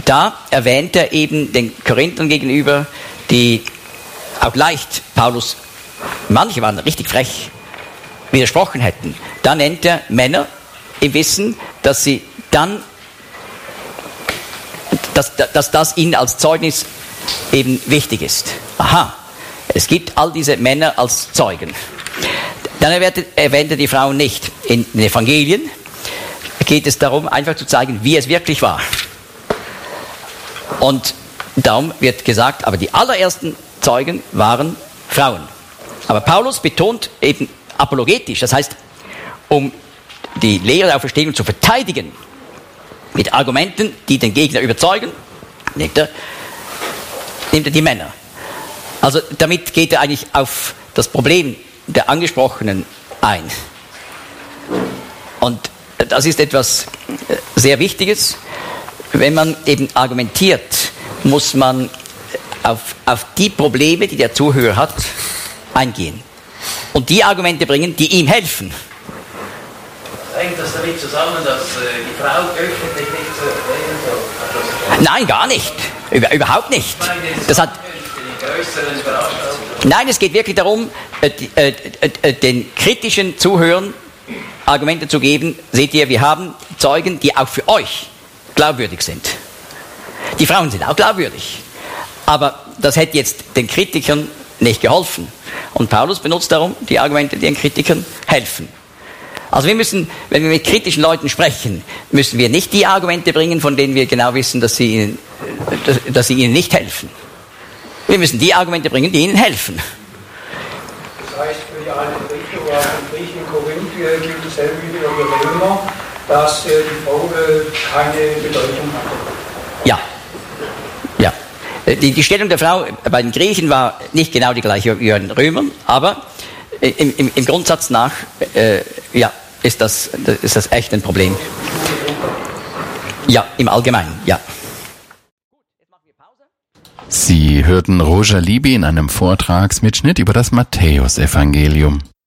da erwähnt er eben den Korinthern gegenüber, die auch leicht Paulus, manche waren richtig frech, widersprochen hätten. Da nennt er Männer im Wissen, dass sie dann, dass das ihnen als Zeugnis eben wichtig ist. Aha, es gibt all diese Männer als Zeugen. Dann erwähnt er die Frauen nicht. In den Evangelien geht es darum, einfach zu zeigen, wie es wirklich war. Und darum wird gesagt, aber die allerersten Zeugen waren Frauen. Aber Paulus betont eben apologetisch, das heißt, um die Lehre der Auferstehung zu verteidigen, mit Argumenten, die den Gegner überzeugen, nimmt er die Männer. Also damit geht er eigentlich auf das Problem der Angesprochenen ein. Und das ist etwas sehr Wichtiges. Wenn man eben argumentiert, muss man auf die Probleme, die der Zuhörer hat, eingehen. Und die Argumente bringen, die ihm helfen. Hängt das damit zusammen, dass die Frau öffentlich nicht zu erwähnen soll? Nein, gar nicht. Überhaupt nicht. Das hat... Nein, es geht wirklich darum, den kritischen Zuhörern Argumente zu geben. Seht ihr, wir haben Zeugen, die auch für euch glaubwürdig sind. Die Frauen sind auch glaubwürdig. Aber das hätte jetzt den Kritikern nicht geholfen. Und Paulus benutzt darum die Argumente, die den Kritikern helfen. Also wir müssen, wenn wir mit kritischen Leuten sprechen, müssen wir nicht die Argumente bringen, von denen wir genau wissen, dass sie ihnen nicht helfen. Wir müssen die Argumente bringen, die ihnen helfen. Das heißt, für die alten Griechen oder die Griechen in Korinth gilt dasselbe wie für die Römer, dass die Frau keine Bedeutung hatte. Ja. Ja. Die Stellung der Frau bei den Griechen war nicht genau die gleiche wie bei den Römern, aber im Grundsatz nach ist das echt ein Problem. Ja, im Allgemeinen, ja. Sie hörten Roger Libby in einem Vortragsmitschnitt über das Matthäusevangelium.